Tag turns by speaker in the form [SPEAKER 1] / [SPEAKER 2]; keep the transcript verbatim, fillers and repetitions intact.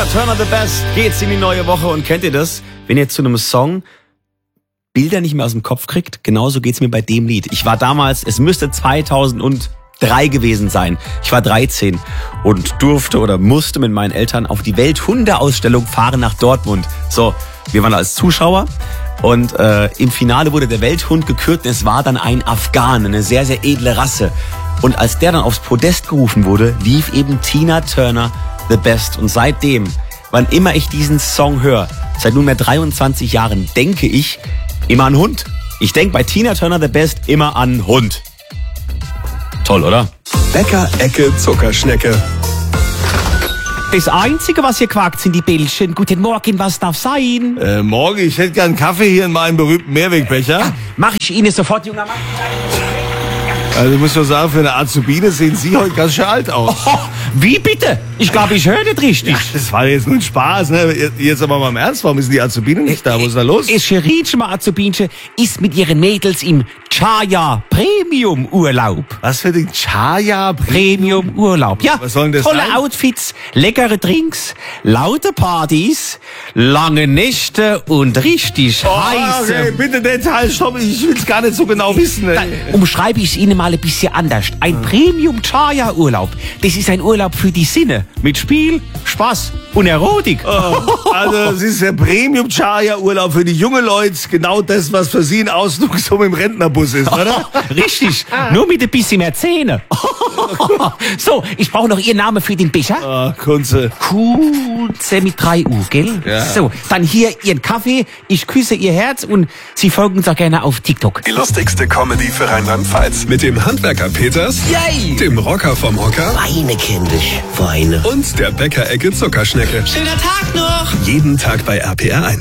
[SPEAKER 1] Tina Turner, The Best, geht's in die neue Woche. Und kennt ihr das? Wenn ihr zu einem Song Bilder nicht mehr aus dem Kopf kriegt, genauso geht's mir bei dem Lied. Ich war damals, es müsste zweitausenddrei gewesen sein. Ich war dreizehn und durfte oder musste mit meinen Eltern auf die Welthundeausstellung fahren nach Dortmund. So, wir waren als Zuschauer und äh, im Finale wurde der Welthund gekürt und es war dann ein Afghan, eine sehr, sehr edle Rasse. Und als der dann aufs Podest gerufen wurde, lief eben Tina Turner, The Best. Und seitdem, wann immer ich diesen Song höre, seit nunmehr dreiundzwanzig Jahren, denke ich immer an Hund. Ich denke bei Tina Turner, The Best, immer an Hund. Toll, oder?
[SPEAKER 2] Bäcker Ecke Zuckerschnecke.
[SPEAKER 3] Das Einzige, was hier quakt, sind die Bällchen. Guten Morgen, was darf sein?
[SPEAKER 4] Äh, morgen, ich hätte gern Kaffee hier in meinem berühmten Mehrwegbecher.
[SPEAKER 3] Ja, mach ich Ihnen sofort, junger Mann.
[SPEAKER 4] Also ich muss doch sagen, für eine Azubine sehen Sie heute ganz schön alt aus.
[SPEAKER 3] Oh, wie bitte? Ich glaube, ich höre nicht richtig.
[SPEAKER 4] Ja, das war jetzt nur ein Spaß, ne? Jetzt aber mal im Ernst, warum ist die Azubine nicht da? Was ist da los?
[SPEAKER 3] Es Scheritschma Azubinche ist mit ihren Mädels im Chaya Premium Urlaub.
[SPEAKER 4] Was für den Chaya
[SPEAKER 3] Premium Urlaub. Ja,
[SPEAKER 4] was soll denn das
[SPEAKER 3] tolle
[SPEAKER 4] sein?
[SPEAKER 3] Outfits, leckere Drinks, laute Partys, lange Nächte und richtig
[SPEAKER 4] Oh,
[SPEAKER 3] heiße...
[SPEAKER 4] okay, bitte Details, stopp, ich will's gar nicht so genau wissen.
[SPEAKER 3] Dann umschreibe ich es Ihnen mal ein bisschen anders. Ein Premium Chaya Urlaub. Das ist ein Urlaub für die Sinne. Mit Spiel, Spaß und Erotik.
[SPEAKER 4] Oh, also es ist der Premium Chaya Urlaub für die jungen Leute. Genau das, was für Sie ein Ausflug so mit dem Rentnerbus ist, oder?
[SPEAKER 3] Richtig. Nur mit ein bisschen mehr Zähne. So, ich brauche noch Ihren Namen für den Becher.
[SPEAKER 4] Ah, Kunze.
[SPEAKER 3] Kunze mit drei U, gell?
[SPEAKER 4] Ja.
[SPEAKER 3] So, dann hier Ihren Kaffee. Ich küsse Ihr Herz und Sie folgen uns auch gerne auf TikTok.
[SPEAKER 2] Die lustigste Comedy für Rheinland-Pfalz. Mit dem Handwerker Peters,
[SPEAKER 3] Yay!
[SPEAKER 2] dem Rocker vom Hocker
[SPEAKER 5] Weine, kindisch, Weine.
[SPEAKER 2] und der Bäcker Ecke Zuckerschnecke.
[SPEAKER 5] Schöner Tag noch!
[SPEAKER 2] Jeden Tag bei R P R eins.